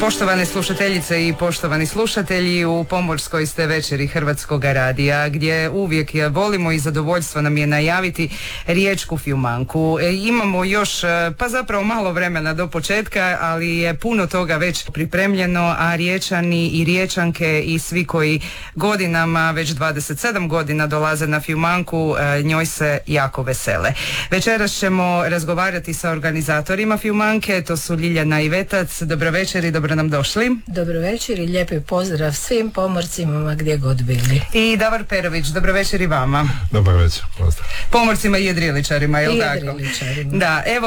Poštovane slušateljice i poštovani slušatelji, u pomorskoj ste večeri Hrvatskog radija, gdje uvijek volimo i zadovoljstvo nam je najaviti riječku Fiumanku. Imamo još, pa zapravo malo vremena do početka, ali je puno toga već pripremljeno, a riječani i riječanke i svi koji godinama, već 27 godina dolaze na Fiumanku, njoj se jako vesele. Večeras ćemo razgovarati sa organizatorima Fiumanke, to su Ljiljana i Vetac. Dobro večer i dobro nam došli. Dobro večer i lijepi pozdrav svim pomorcima gdje god bili. I Davor Perović, dobro večer i vama. Dobar večer, pozdrav. Pomorcima i jedriličarima, je li tako? Jedriličarima. Da, evo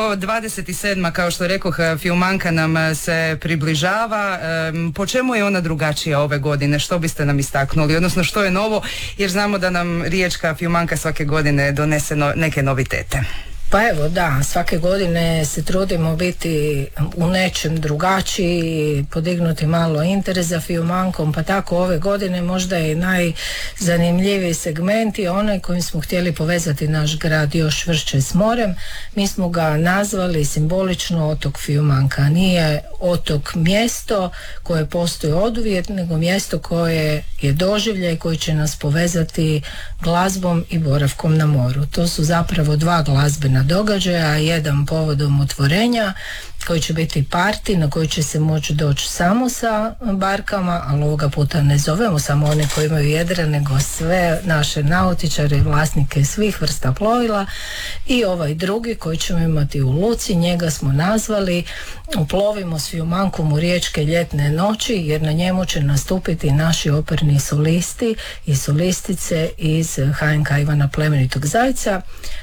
27. kao što rekoh, Fiumanka nam se približava. Po čemu je ona drugačija ove godine? Što biste nam istaknuli? Odnosno što je novo? Jer znamo da nam riječka Fiumanka svake godine donese neke novitete. Pa evo da, svake godine se trudimo biti u nečem drugačiji, podignuti malo interes za Fiumankom, pa tako ove godine možda je najzanimljiviji segment je onaj kojim smo htjeli povezati naš grad još čvršće s morem. Mi smo ga nazvali simbolično otok Fiumanka. Nije otok mjesto koje postoji oduvijek, nego mjesto koje je doživljaj koji će nas povezati glazbom i boravkom na moru. To su zapravo dva glazbena događaja, jedan povodom otvorenja koji će biti parti na koji će se moći doći samo sa barkama, ali ovoga puta ne zovemo samo one koji imaju jedra, nego sve naše nautičare i vlasnike svih vrsta plovila, i ovaj drugi koji ćemo imati u luci, njega smo nazvali Uplovimo s Fiumankom u riječke ljetne noći, jer na njemu će nastupiti naši operni solisti i solistice iz HNK Ivana Plemenitog Zajca.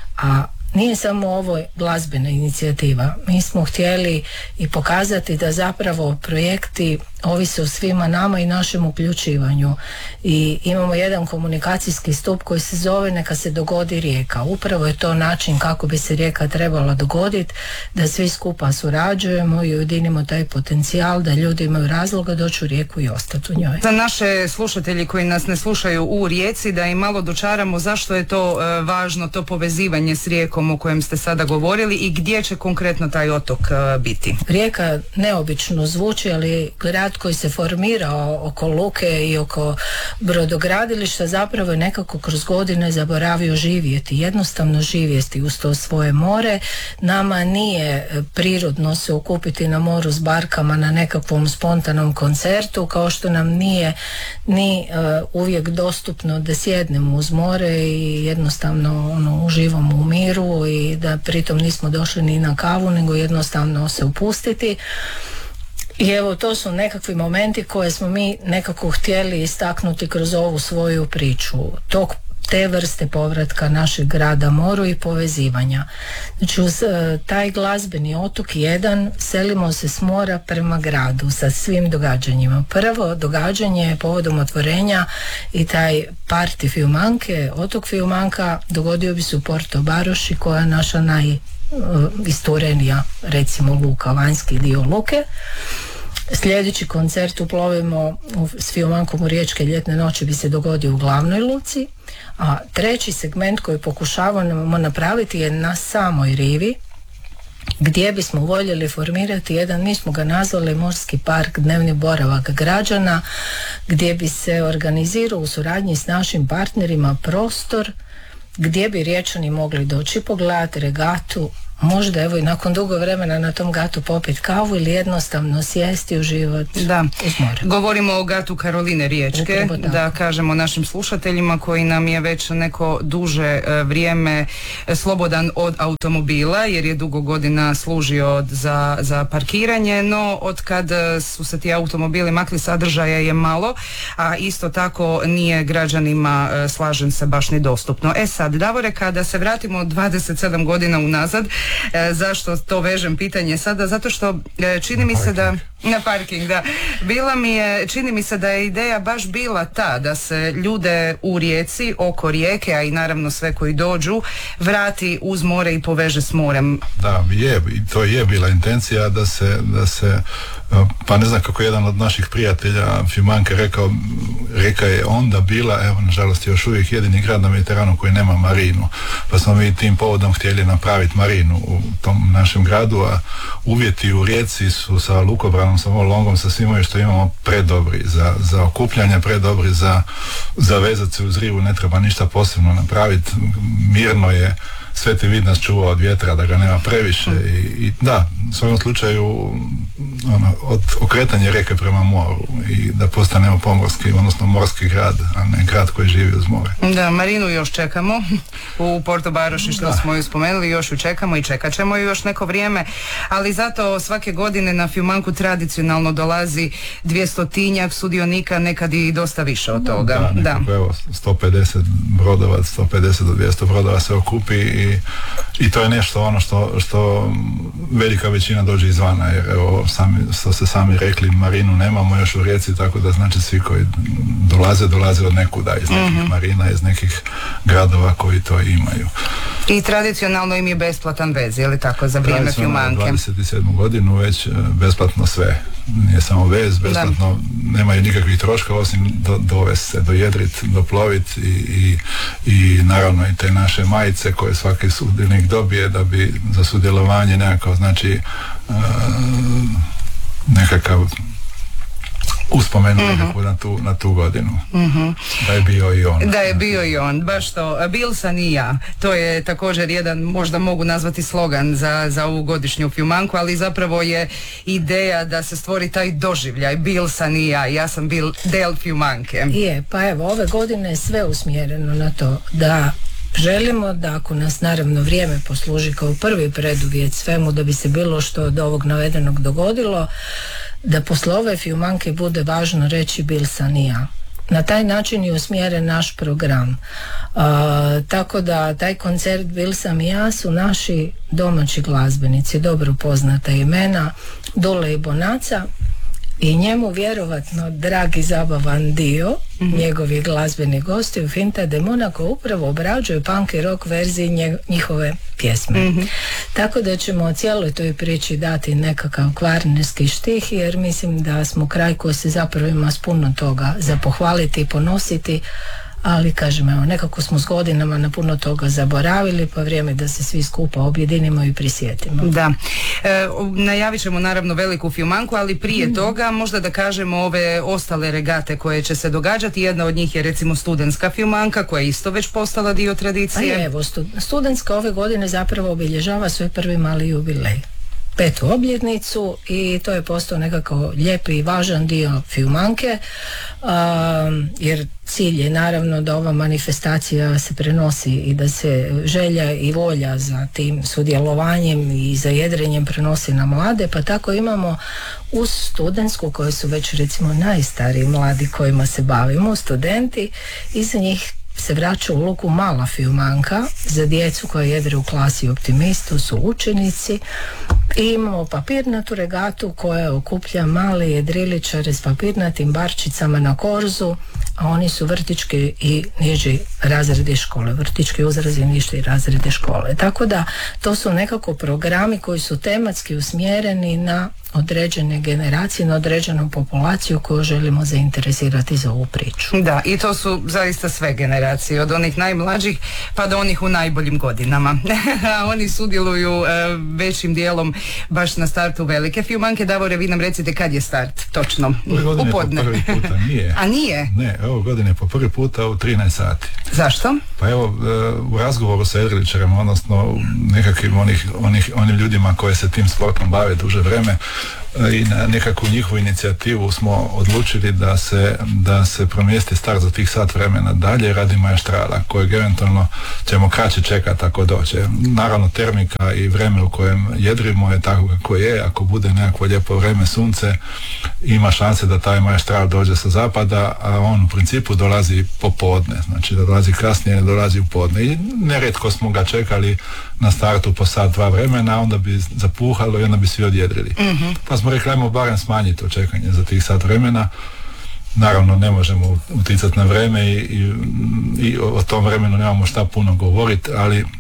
A nije samo ovo glazbena inicijativa. Mi smo htjeli i pokazati da zapravo projekti ovise o svima nama i našem uključivanju. I imamo jedan komunikacijski stup koji se zove Neka se dogodi rijeka. Upravo je to način kako bi se rijeka trebala dogoditi, da svi skupa surađujemo i ujedinimo taj potencijal, da ljudi imaju razloga doći u rijeku i ostati u njoj. Za naše slušatelji koji nas ne slušaju u Rijeci, da im malo dočaramo zašto je to važno, to povezivanje s rijekom o kojem ste sada govorili, i gdje će konkretno taj otok biti. Rijeka neobično zvuči, ali grad koji se formirao oko luke i oko brodogradilišta zapravo je nekako kroz godine zaboravio živjeti, jednostavno živjeti uz to svoje more. Nama nije prirodno se okupiti na moru s barkama na nekakvom spontanom koncertu, kao što nam nije ni uvijek dostupno da sjednemo uz more i jednostavno uživamo u miru i da pritom nismo došli ni na kavu, nego jednostavno se upustiti. I evo, to su nekakvi momenti koje smo mi nekako htjeli istaknuti kroz ovu svoju priču, te vrste povratka našeg grada moru i povezivanja. Znači, uz taj glazbeni otok jedan selimo se s mora prema gradu sa svim događanjima. Prvo događanje je povodom otvorenja i taj parti Fiumanke, otok Fiumanka, dogodio bi se u Porto Baroši, koja je naša najisturenija, recimo, luka, vanjski dio luke. Sljedeći koncert Uplovimo s Fiumankom u riječke ljetne noći bi se dogodio u glavnoj luci, a treći segment koji pokušavamo napraviti je na samoj rivi, gdje bismo voljeli formirati jedan, mi smo ga nazvali Morski park, dnevni boravak građana, gdje bi se organizirao u suradnji s našim partnerima prostor gdje bi Riječani mogli doći pogledati regatu, možda evo i nakon dugo vremena na tom gatu popiti kavu ili jednostavno sjesti u život uz more. Govorimo o gatu Karoline Riječke, da kažemo našim slušateljima koji nam je već neko duže vrijeme slobodan od automobila, jer je dugo godina služio za parkiranje, no od kad su se ti automobili makli, sadržaja je malo, a isto tako nije građanima, slažem se, baš ni dostupno. Sad, Davore, kada se vratimo 27 godina unazad, zašto to vežem pitanje sada? Zato što čini mi se da na parking, da. Čini mi se da je ideja baš bila ta da se ljude u Rijeci, oko rijeke, a i naravno sve koji dođu, vrati uz more i poveže s morem. Da, to je bila intencija da se pa ne znam kako jedan od naših prijatelja Fiumanke rekao, rijeka je onda bila, evo nažalost još uvijek jedini grad na Mediteranu koji nema marinu, pa smo mi tim povodom htjeli napraviti marinu godinu u tom našem gradu, a uvjeti u Rijeci su sa lukobranom, sa longom, sa svima što imamo predobri za okupljanje, predobri za vezati se uz rivu, ne treba ništa posebno napraviti, mirno je, Sveti Vid nas čuva od vjetra, da ga nema previše i da, u svakom slučaju od okretanja rijeke prema moru i da postanemo pomorski, odnosno morski grad, a ne grad koji živi uz more. Da, Marinu još čekamo u Porto Baroši, što smo ju spomenuli, još ju čekamo i čekat ćemo ju još neko vrijeme, ali zato svake godine na Fiumanku tradicionalno dolazi 200 sudionika, nekad i dosta više od toga. Da. Evo, 150 brodova, 150 do 200 brodova se okupi i to je nešto ono što velika većina dođe izvana, jer evo, što ste sami rekli, marinu nemamo još u Rijeci, tako da znači svi koji dolaze od nekuda, iz nekih marina, iz nekih gradova koji to imaju. I tradicionalno im je besplatan vez, je li tako, za vrijeme Fiumanke? 27. godinu već besplatno sve. Nije samo vez, besplatno, nemaju nikakvih troška osim dovesti se, dojedrit, doplovit i naravno i te naše majice koje svaki sudionik dobije da bi za sudjelovanje nekako, znači nekakav uspomenu na tu godinu. Da je bio i on. Da je bio i on, baš to. Bil sam i ja. To je također jedan, možda mogu nazvati slogan za ovu godišnju Fiumanku, ali zapravo je ideja da se stvori taj doživljaj. Bil sam i ja sam bil del Fiumanke. Je, pa evo, ove godine je sve usmjereno na to da želimo da, ako nas naravno vrijeme posluži kao prvi preduvjet svemu da bi se bilo što od ovog navedenog dogodilo, da posle ove Fiumanke bude važno reći bil sam i ja. Na taj način je usmjeren naš program. Tako da taj koncert Bil sam i ja su naši domaći glazbenici, dobro poznata imena, Dule i Bonaca, i njemu vjerovatno dragi zabavan dio, njegovi glazbeni gosti u Finta de Monaco upravo obrađuju punk i rock verziji njihove pjesme. Tako da ćemo cijeloj toj priči dati nekakav kvarnerski štih, jer mislim da smo kraj koji se zapravo ima s puno toga za pohvaliti i ponositi, ali kažem, evo, nekako smo s godinama na puno toga zaboravili, pa vrijeme da se svi skupa objedinimo i prisjetimo. Da. Najavit ćemo naravno veliku Fiumanku, ali prije toga možda da kažemo ove ostale regate koje će se događati. Jedna od njih je recimo studentska Fiumanka, koja je isto već postala dio tradicije. A evo, studentska ove godine zapravo obilježava svoj prvi mali jubilej, 5. obljetnicu, i to je postao nekako lijepi i važan dio Fiumanke, jer cilj je naravno da ova manifestacija se prenosi i da se želja i volja za tim sudjelovanjem i za jedrenjem prenosi na mlade, pa tako imamo uz studentsku, koji su već recimo najstariji mladi kojima se bavimo, studenti, iza njih se vraća u luku mala Fiumanka za djecu koja jedre u klasi Optimistu, su učenici, i imamo papirnatu regatu koja okuplja male jedriličare s papirnatim barčicama na korzu, a oni su vrtički i niži razredi škole, vrtički uzrazi i niži razredi škole. Tako da to su nekako programi koji su tematski usmjereni na određene generacije, na određenu populaciju koju želimo zainteresirati za ovu priču. Da, i to su zaista sve generacije, od onih najmlađih pa do onih u najboljim godinama. A oni sudjeluju većim dijelom baš na startu velike Fiumanke. Davore, vi nam recite kad je start, točno? U podne. Po prvi puta nije. A nije? Ne, ovo godine po prvi puta u 13 sati. Zašto? Pa evo, u razgovoru sa jedriličarima, odnosno nekakvim onim ljudima koji se tim sportom bave duže vreme, i na nekakvu njihovu inicijativu smo odlučili da se promjesti start za tih sat vremena dalje radi majastrala, kojeg eventualno ćemo kraće čekati ako dođe. Naravno, termika i vreme u kojem jedrimo je tako kako je. Ako bude nekakvo lijepo vreme, sunce, ima šanse da taj majastral dođe sa zapada, a on u principu dolazi popodne, znači da dolazi kasnije, ne dolazi u podne. I nerijetko smo ga čekali na startu po sat, 2 vremena, onda bi zapuhalo i onda bi svi odjedrili. Pa smo rekli, ajmo barem smanjiti očekanje za tih sat vremena. Naravno, ne možemo utjecati na vreme i o tom vremenu nemamo šta puno govoriti, ali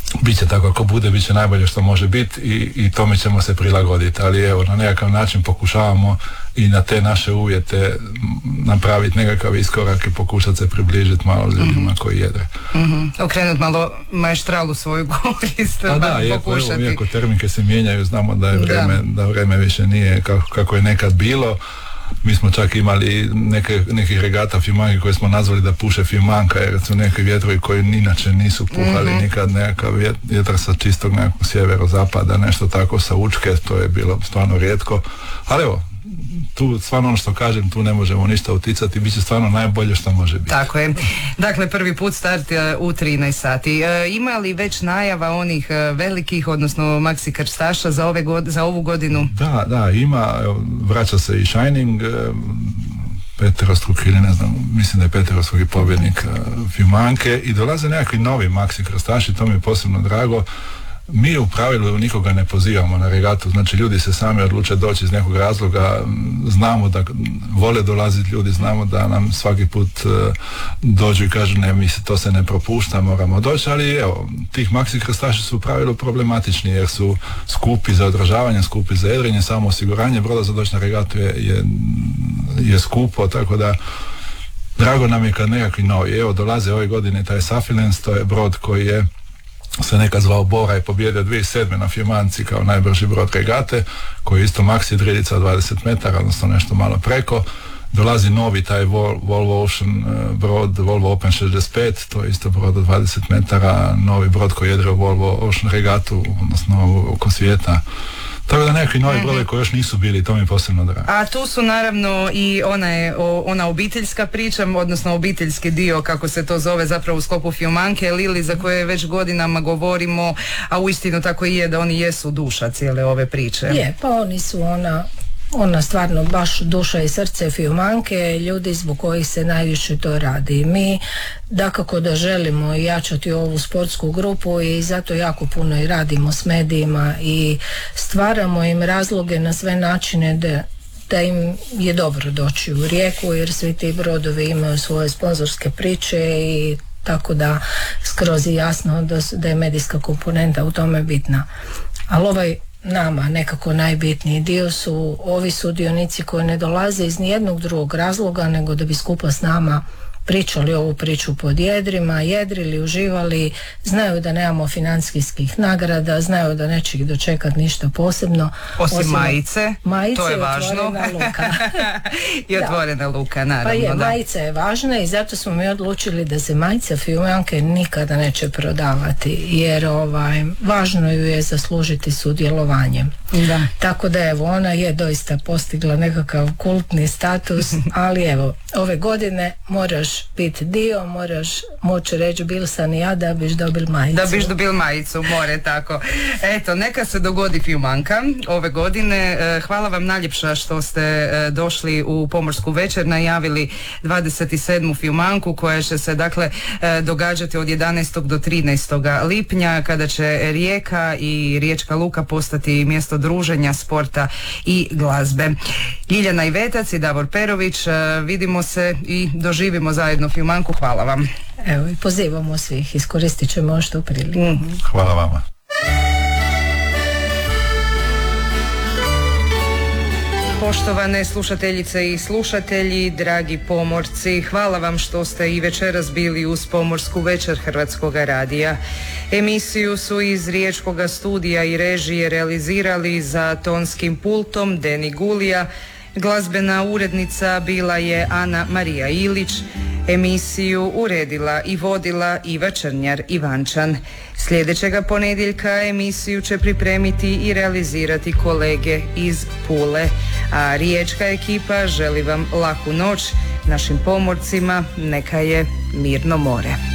Biće tako, ako bude, bit će najbolje što može biti i tome ćemo se prilagoditi, ali evo, na nekakav način pokušavamo i na te naše uvjete napraviti nekakav iskorak i pokušati se približiti malo ljudima koji jedre. Okrenuti malo maestralu svoju korist. Pa da, iako termike se mijenjaju, znamo da je da vreme više nije kako je nekad bilo. Mi smo čak imali nekih regata Fiumanke koje smo nazvali da puše Fiumanka, jer su neki vjetrovi koji inače nisu puhali nikad, nekakav vjetar sa čistog nekakvog sjeverozapada, nešto tako sa Učke, to je bilo stvarno rijetko, ali evo, tu stvarno ono što kažem, tu ne možemo ništa uticati, bit će stvarno najbolje što može biti. Tako je. Dakle, prvi put start u 13 sati. Ima li već najava onih velikih, odnosno maxi krstaša za ovu godinu? Da, ima. Vraća se i Shining, Peterostruk ili ne znam, mislim da je Peterostruk i pobjednik Fiumanke i dolaze nekakvi novi maxi krstaši, to mi je posebno drago. Mi u pravilu nikoga ne pozivamo na regatu, znači ljudi se sami odluče doći iz nekog razloga, znamo da vole dolaziti ljudi, znamo da nam svaki put dođu i kažu ne, to se ne propušta, moramo doći, ali evo, tih maxi krstaši su u pravilu problematični jer su skupi za održavanje, skupi za jedrenje, samo osiguranje broda za doći na regatu je skupo, tako da drago nam je kad nekakvi novi, evo dolaze ove godine taj Safilens, to je brod koji je se nekad zvao Bora i pobjedio 2007. na Fiumanci kao najbrži brod regate, koji je isto maxi jedrilica od 20 metara, odnosno nešto malo preko. Dolazi novi taj Volvo Ocean brod, Volvo Open 65, to je isto brod od 20 metara, novi brod koji jedre u Volvo Ocean regatu, odnosno oko svijeta. Tako da nekakvi novi brodovi koji još nisu bili, to mi je posebno drago. A tu su naravno i ona obiteljska priča, odnosno obiteljski dio, kako se to zove zapravo u sklopu Fiumanke, Lili, za koje već godinama govorimo, a uistinu tako i je da oni jesu duša cijele ove priče. Je, pa oni su ona stvarno baš duša i srce Fiumanke, ljudi zbog kojih se najviše to radi. Mi dakako da želimo jačati ovu sportsku grupu i zato jako puno i radimo s medijima i stvaramo im razloge na sve načine da im je dobro doći u Rijeku, jer svi ti brodovi imaju svoje sponzorske priče i tako da skroz je jasno da je medijska komponenta u tome bitna. Ali nama nekako najbitniji dio su ovi sudionici koji ne dolaze iz nijednog drugog razloga nego da bi skupa s nama pričali ovu priču pod jedrima, jedrili, uživali, znaju da nemamo financijskih nagrada, znaju da neće ih dočekati ništa posebno. Osim majice, to je važno. Luka. I otvorena luka, naravno. Pa je, majica je važna i zato smo mi odlučili da se majica Fiumanke nikada neće prodavati, jer važno ju je zaslužiti sudjelovanjem. Da. Tako da evo, ona je doista postigla nekakav kultni status, ali evo, ove godine moraš biti dio, moraš moći reći bil sam i ja da biš dobil majicu. Da biš dobil majicu, more tako. Eto, neka se dogodi Fiumanka ove godine. Hvala vam najljepša što ste došli u Pomorsku večer, najavili 27. Fiumanku koja će se dakle događati od 11. do 13. lipnja kada će Rijeka i Riječka luka postati mjesto druženja, sporta i glazbe. Ljiljana Ivetac i Davor Perović, vidimo se i doživimo zajedno Fiumanku. Hvala vam. Evo i pozivamo svih, iskoristit ćemo što priliku. Hvala vama. Poštovane slušateljice i slušatelji, dragi pomorci, hvala vam što ste i večeras bili uz Pomorsku večer Hrvatskog radija. Emisiju su iz Riječkog studija i režije realizirali za tonskim pultom Deni Gulija. Glazbena urednica bila je Ana Marija Ilić, emisiju uredila i vodila Iva Črnjar Ivančan. Sljedećega ponedjeljka emisiju će pripremiti i realizirati kolege iz Pule, a riječka ekipa želi vam laku noć, našim pomorcima neka je mirno more.